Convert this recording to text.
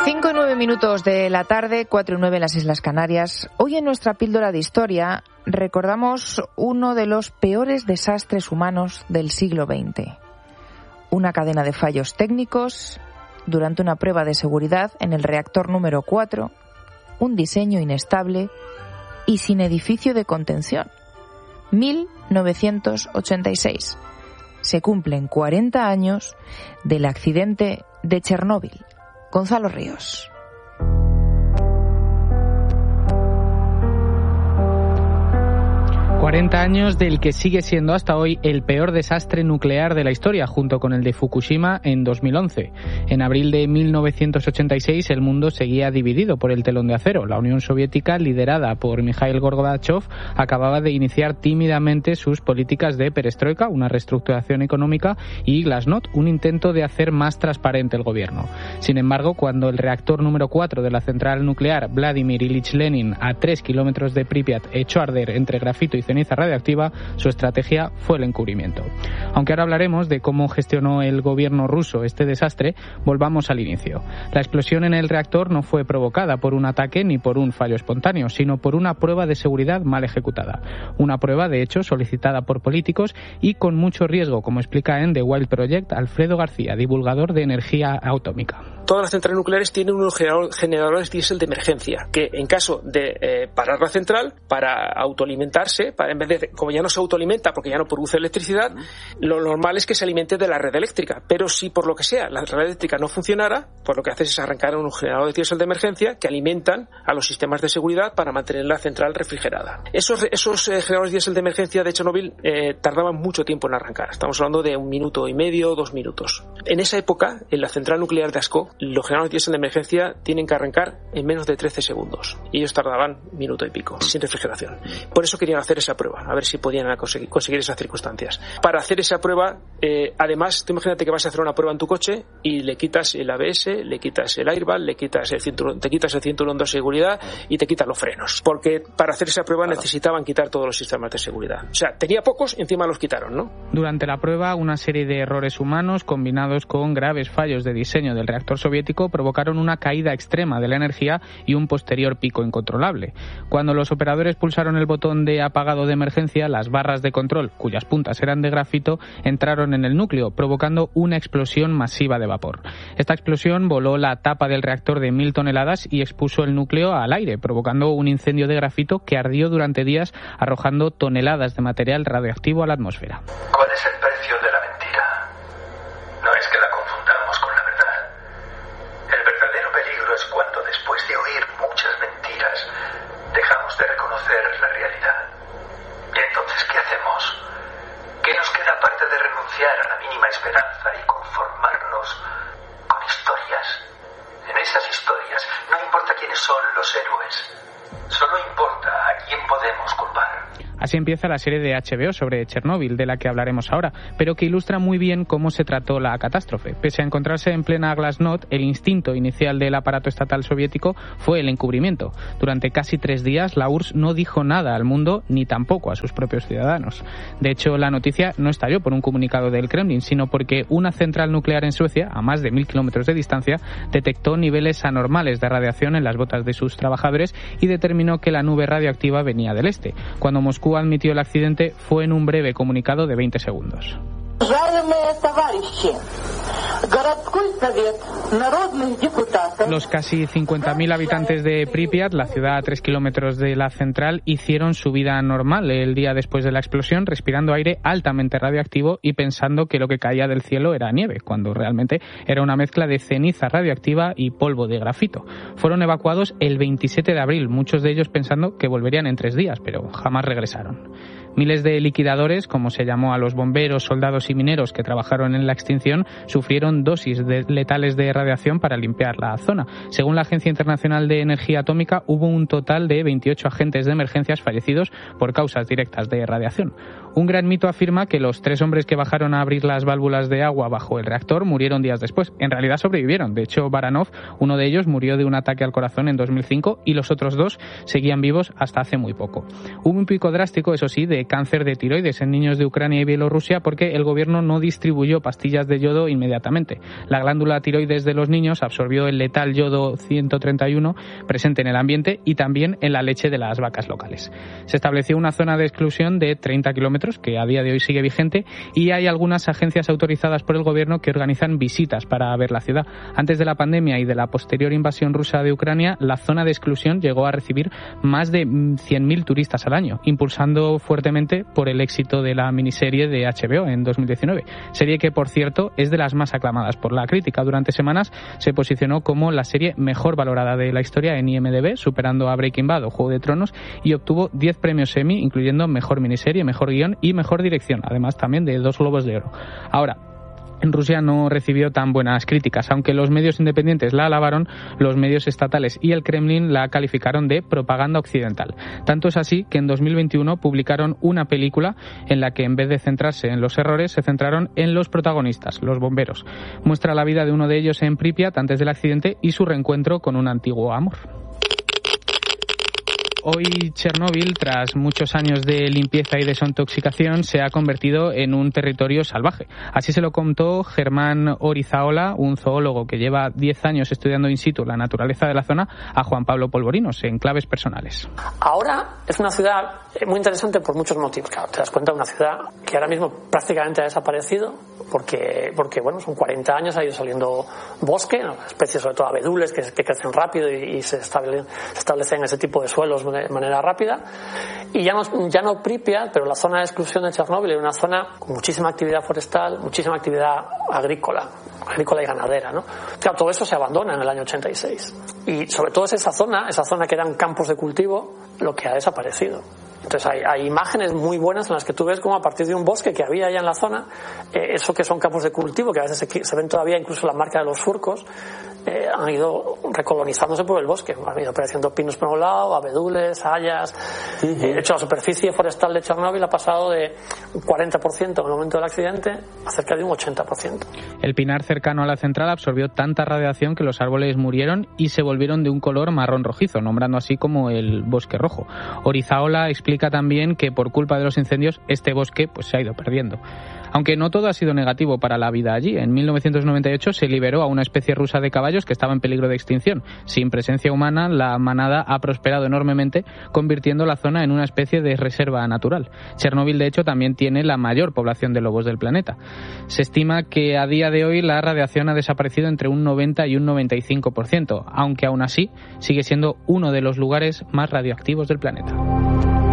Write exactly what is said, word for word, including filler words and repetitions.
Cinco y nueve minutos de la tarde, cuatro y nueve en las Islas Canarias. Hoy en nuestra píldora de historia recordamos uno de los peores desastres humanos del siglo veinte. Una cadena de fallos técnicos durante una prueba de seguridad en el reactor número cuatro, un diseño inestable y sin edificio de contención. mil novecientos ochenta y seis. Se cumplen cuarenta años del accidente de Chernóbil. Gonzalo Ríos. cuarenta años del que sigue siendo hasta hoy el peor desastre nuclear de la historia, junto con el de Fukushima en dos mil once. En abril de mil novecientos ochenta y seis el mundo seguía dividido por el telón de acero. La Unión Soviética, liderada por Mikhail Gorbachev, acababa de iniciar tímidamente sus políticas de perestroika, una reestructuración económica, y glasnost, un intento de hacer más transparente el gobierno. Sin embargo, cuando el reactor número cuatro de la central nuclear Vladimir Ilich Lenin, a tres kilómetros de Pripyat, echó a arder entre grafito y ceniza radiactiva, su estrategia fue el encubrimiento. Aunque ahora hablaremos de cómo gestionó el gobierno ruso este desastre, volvamos al inicio. La explosión en el reactor no fue provocada por un ataque ni por un fallo espontáneo, sino por una prueba de seguridad mal ejecutada. Una prueba, de hecho, solicitada por políticos y con mucho riesgo, como explica en The Wild Project Alfredo García, divulgador de energía atómica. Todas las centrales nucleares tienen unos generadores diésel de emergencia, que en caso de eh, parar la central, para autoalimentarse, para en vez de, como ya no se autoalimenta porque ya no produce electricidad, lo normal es que se alimente de la red eléctrica. Pero si por lo que sea la red eléctrica no funcionara, pues lo que hace es arrancar unos generadores diésel de emergencia que alimentan a los sistemas de seguridad para mantener la central refrigerada. Esos, esos eh, generadores diésel de emergencia de Chernóbil eh, tardaban mucho tiempo en arrancar. Estamos hablando de un minuto y medio, dos minutos. En esa época, en la central nuclear de Askó, los generadores diésel de emergencia tienen que arrancar en menos de trece segundos. Y ellos tardaban minuto y pico, sin refrigeración. Por eso querían hacer esa prueba, a ver si podían conseguir, conseguir esas circunstancias. Para hacer esa prueba, eh, además, tú imagínate que vas a hacer una prueba en tu coche y le quitas el A B S, le quitas el airbag, le quitas el cinturón, te quitas el cinturón de seguridad y te quitas los frenos. Porque para hacer esa prueba necesitaban quitar todos los sistemas de seguridad. O sea, tenía pocos y encima los quitaron, ¿no? Durante la prueba, una serie de errores humanos combinados con graves fallos de diseño del reactor soviético provocaron una caída extrema de la energía y un posterior pico incontrolable. Cuando los operadores pulsaron el botón de apagado de emergencia, las barras de control, cuyas puntas eran de grafito, entraron en el núcleo, provocando una explosión masiva de vapor. Esta explosión voló la tapa del reactor de mil toneladas y expuso el núcleo al aire, provocando un incendio de grafito que ardió durante días, arrojando toneladas de material radioactivo a la atmósfera. ¿Cuál es el precio de la mentira? No es que la confundamos con la verdad. El verdadero peligro es cuando, después de oír muchas mentiras, dejamos de reconocer la realidad. ¿Y entonces qué hacemos? ¿Qué nos queda aparte de renunciar a la mínima esperanza y conformarnos con historias? En esas historias no importa quiénes son los héroes, solo importa a quién podemos culpar. Así empieza la serie de H B O sobre Chernóbil, de la que hablaremos ahora, pero que ilustra muy bien cómo se trató la catástrofe. Pese a encontrarse en plena glasnost, el instinto inicial del aparato estatal soviético fue el encubrimiento. Durante casi tres días, la U R S S no dijo nada al mundo, ni tampoco a sus propios ciudadanos. De hecho, la noticia no estalló por un comunicado del Kremlin, sino porque una central nuclear en Suecia, a más de mil kilómetros de distancia, detectó niveles anormales de radiación en las botas de sus trabajadores y determinó que la nube radioactiva venía del este. Cuando Moscú admitió el accidente, fue en un breve comunicado de veinte segundos. Los casi cincuenta mil habitantes de Pripyat, la ciudad a tres kilómetros de la central, hicieron su vida normal el día después de la explosión, respirando aire altamente radioactivo y pensando que lo que caía del cielo era nieve, cuando realmente era una mezcla de ceniza radioactiva y polvo de grafito. Fueron evacuados el veintisiete de abril, muchos de ellos pensando que volverían en tres días, pero jamás regresaron. Miles de liquidadores, como se llamó a los bomberos, soldados y mineros que trabajaron en la extinción, sufrieron dosis de letales de radiación para limpiar la zona. Según la Agencia Internacional de Energía Atómica, hubo un total de veintiocho agentes de emergencias fallecidos por causas directas de radiación. Un gran mito afirma que los tres hombres que bajaron a abrir las válvulas de agua bajo el reactor murieron días después. En realidad sobrevivieron. De hecho, Baranov, uno de ellos, murió de un ataque al corazón en dos mil cinco y los otros dos seguían vivos hasta hace muy poco. Hubo un pico drástico, eso sí, de de cáncer de tiroides en niños de Ucrania y Bielorrusia porque el gobierno no distribuyó pastillas de yodo inmediatamente. La glándula tiroides de los niños absorbió el letal yodo ciento treinta y uno presente en el ambiente y también en la leche de las vacas locales. Se estableció una zona de exclusión de treinta kilómetros, que a día de hoy sigue vigente, y hay algunas agencias autorizadas por el gobierno que organizan visitas para ver la ciudad. Antes de la pandemia y de la posterior invasión rusa de Ucrania, la zona de exclusión llegó a recibir más de cien mil turistas al año, impulsando fuertemente por el éxito de la miniserie de H B O en dos mil diecinueve. Serie que, por cierto, es de las más aclamadas por la crítica. Durante semanas se posicionó como la serie mejor valorada de la historia en I M D B, superando a Breaking Bad o Juego de Tronos, y obtuvo diez premios Emmy, incluyendo mejor miniserie, mejor guión y mejor dirección, además también de dos Globos de Oro. Ahora, en Rusia no recibió tan buenas críticas. Aunque los medios independientes la alabaron, los medios estatales y el Kremlin la calificaron de propaganda occidental. Tanto es así que en dos mil veintiuno publicaron una película en la que, en vez de centrarse en los errores, se centraron en los protagonistas, los bomberos. Muestra la vida de uno de ellos en Pripyat antes del accidente y su reencuentro con un antiguo amor. Hoy Chernóbil, tras muchos años de limpieza y desintoxicación, se ha convertido en un territorio salvaje. Así se lo contó Germán Orizaola, un zoólogo que lleva diez años estudiando in situ la naturaleza de la zona, a Juan Pablo Polvorinos, en claves personales. Ahora es una ciudad muy interesante por muchos motivos. Claro, te das cuenta de una ciudad que ahora mismo prácticamente ha desaparecido porque, porque bueno, son cuarenta años, ha ido saliendo bosque, especies sobre todo abedules que, que crecen rápido y, y se, establecen, se establecen en ese tipo de suelos de manera rápida. Y ya no, ya no Pripyat, pero la zona de exclusión de Chernóbil era una zona con muchísima actividad forestal, muchísima actividad agrícola, agrícola y ganadera, ¿no? Claro, todo eso se abandona en el año ochenta y seis. Y sobre todo es esa zona, esa zona que eran campos de cultivo, lo que ha desaparecido. Entonces hay, hay imágenes muy buenas en las que tú ves como a partir de un bosque que había allá en la zona, eh, eso que son campos de cultivo, que a veces se, se ven todavía incluso la marca de los surcos, eh, han ido recolonizándose por el bosque. Han ido apareciendo pinos por un lado, abedules, hayas. Uh-huh. Eh, de hecho, la superficie forestal de Chernóbil ha pasado de un cuarenta por ciento en el momento del accidente a cerca de un ochenta por ciento. El pinar cercano a la central absorbió tanta radiación que los árboles murieron y se volvieron de un color marrón rojizo, nombrando así como el bosque rojo. Orizaola explica también que por culpa de los incendios este bosque pues se ha ido perdiendo. Aunque no todo ha sido negativo para la vida allí. En mil novecientos noventa y ocho se liberó a una especie rusa de caballos que estaba en peligro de extinción. Sin presencia humana, la manada ha prosperado enormemente, convirtiendo la zona en una especie de reserva natural. Chernóbil, de hecho, también tiene la mayor población de lobos del planeta. Se estima que a día de hoy la radiación ha desaparecido entre un noventa y un noventa y cinco por ciento, aunque aún así sigue siendo uno de los lugares más radioactivos del planeta.